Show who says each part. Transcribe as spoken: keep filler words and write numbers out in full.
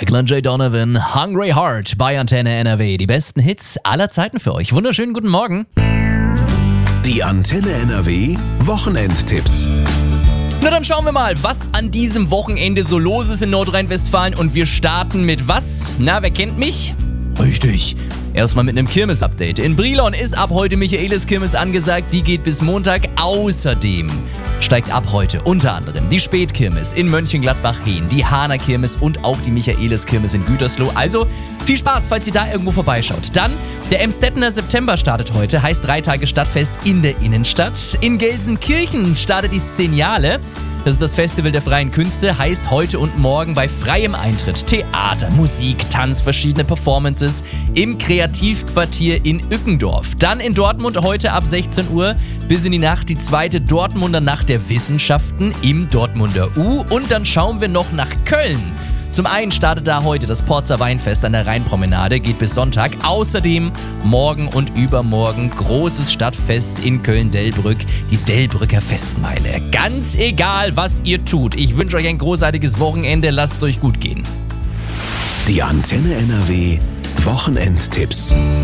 Speaker 1: Declan J. Donovan, Hungry Heart bei Antenne N R W. Die besten Hits aller Zeiten für euch. Wunderschönen guten Morgen.
Speaker 2: Die Antenne N R W Wochenendtipps.
Speaker 1: Na dann schauen wir mal, was an diesem Wochenende so los ist in Nordrhein-Westfalen. Und wir starten mit was? Na, wer kennt mich? Richtig. Erstmal mit einem Kirmes-Update. In Brilon ist ab heute Michaelis-Kirmes angesagt. Die geht bis Montag. Außerdem steigt ab heute unter anderem die Spätkirmes in Mönchengladbach-Hehn, die Hahner-Kirmes und auch die Michaelis-Kirmes in Gütersloh. Also viel Spaß, falls ihr da irgendwo vorbeischaut. Dann der Emstettener September startet heute, heißt drei Tage Stadtfest in der Innenstadt. In Gelsenkirchen startet die Szeniale. Das ist das Festival der freien Künste, heißt heute und morgen bei freiem Eintritt Theater, Musik, Tanz, verschiedene Performances im Kreativquartier in Ückendorf. Dann in Dortmund heute ab sechzehn Uhr bis in die Nacht die zweite Dortmunder Nacht der Wissenschaften im Dortmunder U. Und dann schauen wir noch nach Köln. Zum einen startet da heute das Porzer Weinfest an der Rheinpromenade, geht bis Sonntag. Außerdem morgen und übermorgen großes Stadtfest in Köln-Delbrück, die Delbrücker Festmeile. Ganz egal, was ihr tut, ich wünsche euch ein großartiges Wochenende, lasst es euch gut gehen.
Speaker 2: Die Antenne N R W Wochenendtipps.